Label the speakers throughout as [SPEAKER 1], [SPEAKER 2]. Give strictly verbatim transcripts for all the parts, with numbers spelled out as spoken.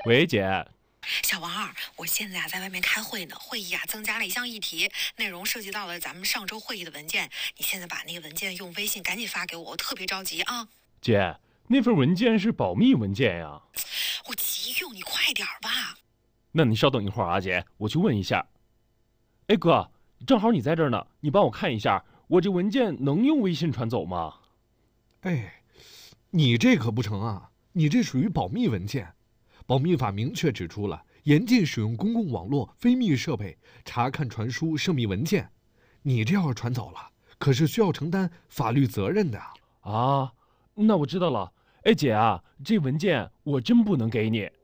[SPEAKER 1] 喂，姐。
[SPEAKER 2] 小王二，我现在啊在外面开会呢，会议啊增加了一项议题，内容涉及到了咱们上周会议的文件。你现在把那个文件用微信赶紧发给我，我特别着急啊。
[SPEAKER 1] 姐，那份文件是保密文件呀。
[SPEAKER 2] 我急用，你快点吧。
[SPEAKER 1] 那你稍等一会儿啊，姐，我去问一下。哎哥，正好你在这儿呢，你帮我看一下，我这文件能用微信传走吗？
[SPEAKER 3] 哎，你这可不成啊，你这属于保密文件。保密法明确指出了，严禁使用公共网络、非密设备查看、传输涉密文件。你这要是传走了，可是需要承担法律责任的。
[SPEAKER 1] 啊，那我知道了。哎姐啊，这文件我真不能给你。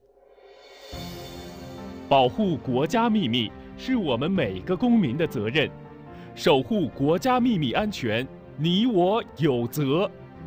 [SPEAKER 1] 保护国家秘密是我们每个公民的责任，守护国家秘密安全，你我有责。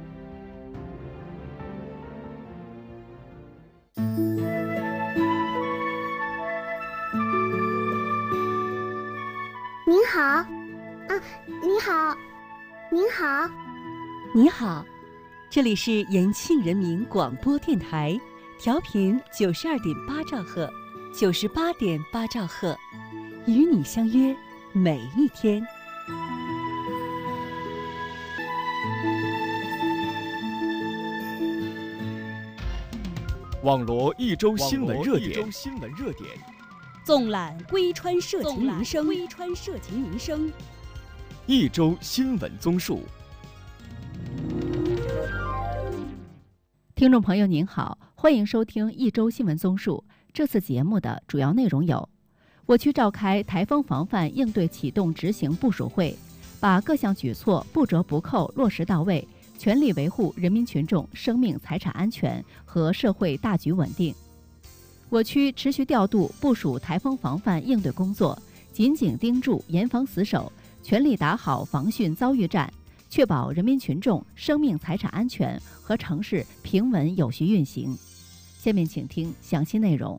[SPEAKER 4] 您好，啊，你好，您好，
[SPEAKER 5] 你好，这里是延庆人民广播电台，调频九十二点八兆赫，九十八点八兆赫，与你相约每一天。
[SPEAKER 6] 网罗一周新闻热点，
[SPEAKER 5] 纵览归川社情民生，归川社情民生，
[SPEAKER 6] 一周新闻综述。
[SPEAKER 7] 听众朋友您好，欢迎收听一周新闻综述。这次节目的主要内容有：我区召开台风防范应对启动执行部署会，把各项举措不折不扣落实到位，全力维护人民群众生命财产安全和社会大局稳定。我区持续调度部署台风防范应对工作，紧紧盯住严防死守，全力打好防汛遭遇战，确保人民群众生命财产安全和城市平稳有序运行。下面请听详细内容。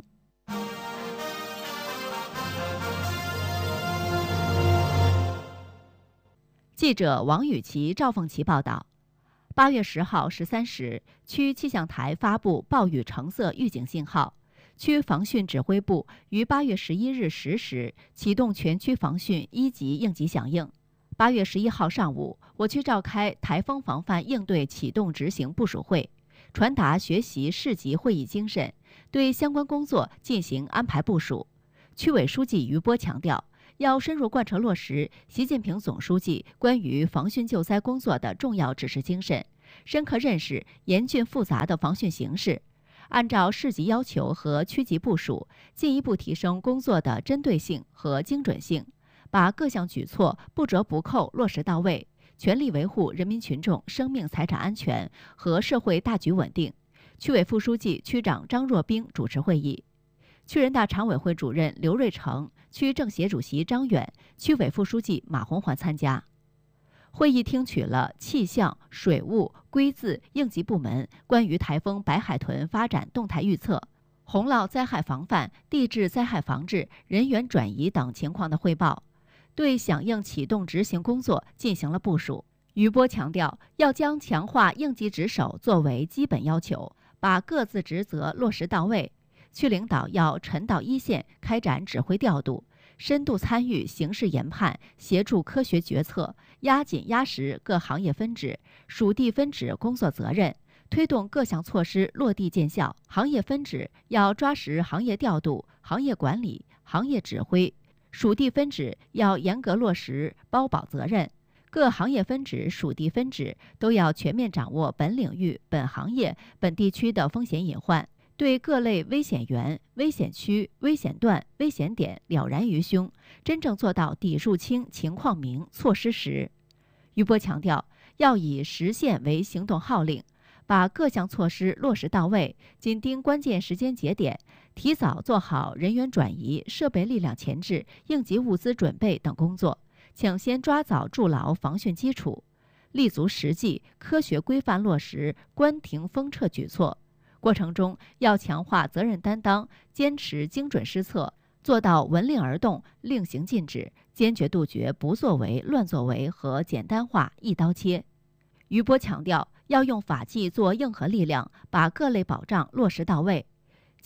[SPEAKER 7] 记者王雨琦、赵凤琪报道。八月十号十三时，区气象台发布暴雨橙色预警信号。区防汛指挥部于八月十一日十时启动全区防汛一级应急响应。八月十一号上午，我区召开台风防范应对启动执行部署会，传达学习市级会议精神，对相关工作进行安排部署。区委书记于波强调，要深入贯彻落实习近平总书记关于防汛救灾工作的重要指示精神，深刻认识严峻复杂的防汛形势，按照市级要求和区级部署，进一步提升工作的针对性和精准性，把各项举措不折不扣落实到位，全力维护人民群众生命财产安全和社会大局稳定。区委副书记、区长张若冰主持会议，区人大常委会主任刘瑞成、区政协主席张远、区委副书记马红环参加。会议听取了气象、水务、规字、应急部门关于台风白海豚发展动态预测、洪涝灾害防范、地质灾害防治、人员转移等情况的汇报，对响应启动执行工作进行了部署。于波强调，要将强化应急值守作为基本要求，把各自职责落实到位。区领导要沉到一线，开展指挥调度，深度参与形势研判，协助科学决策，压紧压实各行业分指、属地分指工作责任，推动各项措施落地见效。行业分指要抓实行业调度、行业管理、行业指挥；属地分指要严格落实包保责任。各行业分指、属地分指都要全面掌握本领域、本行业、本地区的风险隐患，对各类危险源、危险区、危险段、危险点了然于胸，真正做到底数清、情况明、措施实。于波强调，要以实现为行动号令，把各项措施落实到位，紧盯关键时间节点，提早做好人员转移、设备力量前置、应急物资准备等工作，抢先抓早筑牢防汛基础，立足实际、科学规范落实关停封撤举措。过程中要强化责任担当，坚持精准施策，做到闻令而动、令行禁止，坚决杜绝不作为、乱作为和简单化、一刀切。于波强调，要用法纪做硬核力量，把各类保障落实到位，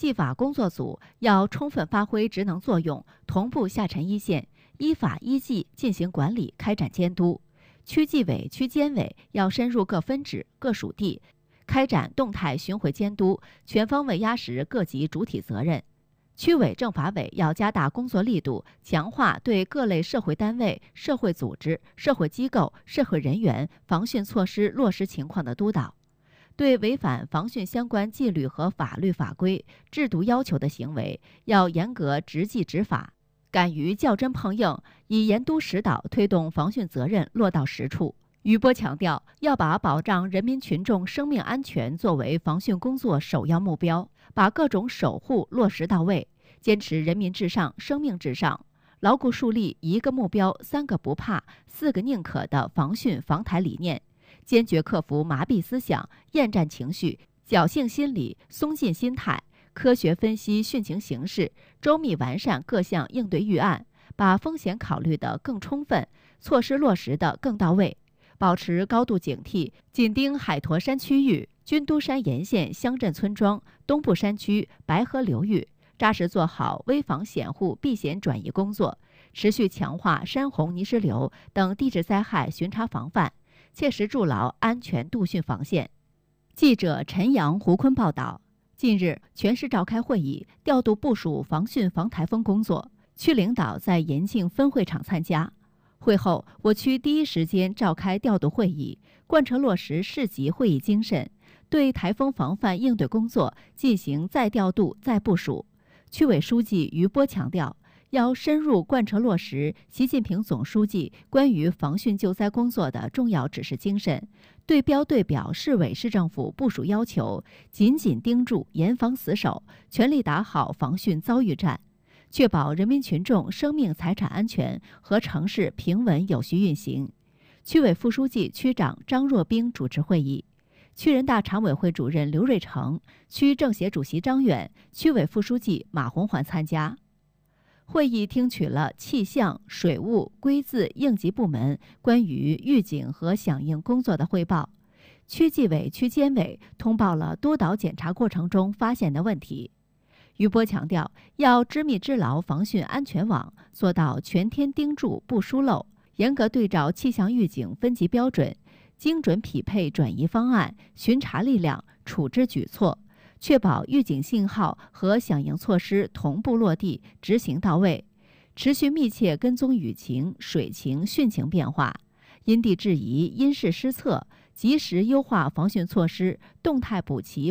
[SPEAKER 7] 纪法工作组要充分发挥职能作用，同步下沉一线，依法依纪进行管理，开展监督。区纪委、区监委要深入各分支、各属地，开展动态巡回监督，全方位压实各级主体责任。区委政法委要加大工作力度，强化对各类社会单位、社会组织、社会机构、社会人员防汛措施落实情况的督导。对违反防汛相关纪律和法律法规、制度要求的行为，要严格执纪执法，敢于较真碰硬，以严督实导推动防汛责任落到实处。余波强调，要把保障人民群众生命安全作为防汛工作首要目标，把各种守护落实到位，坚持人民至上、生命至上，牢固树立一个目标、三个不怕、四个宁可的防汛防台理念，坚决克服麻痹思想、厌战情绪、侥幸心理、松劲心态，科学分析汛情形势，周密完善各项应对预案，把风险考虑得更充分，措施落实得更到位。保持高度警惕，紧盯海坨山区域、军都山沿线乡镇村庄、东部山区、白河流域，扎实做好危防险护避险转移工作，持续强化山洪、泥石流等地质灾害巡查防范，切实筑牢安全度汛防线。记者陈阳、胡坤报道。近日，全市召开会议，调度部署防汛防台风工作。区领导在延庆分会场参加。会后，我区第一时间召开调度会议，贯彻落实市级会议精神，对台风防范应对工作进行再调度、再部署。区委书记余波强调，要深入贯彻落实习近平总书记关于防汛救灾工作的重要指示精神，对标对表市委市政府部署要求，紧紧盯住、严防死守，全力打好防汛遭遇战，确保人民群众生命财产安全和城市平稳有序运行。区委副书记、区长张若冰主持会议，区人大常委会主任刘瑞成、区政协主席张远、区委副书记马红环参加。会议听取了气象、水务、规字应急部门关于预警和响应工作的汇报，区纪委、区监委通报了督导检查过程中发现的问题。余波强调，要织密织牢防汛安全网，做到全天盯住不疏漏，严格对照气象预警分级标准，精准匹配转移方案、巡查力量、处置举措，确保预警信号和响应措施同步落地执行到位，持续密切跟踪雨情、水情、汛情变化，因地制宜、因势施策，及时优化防汛措施，动态补齐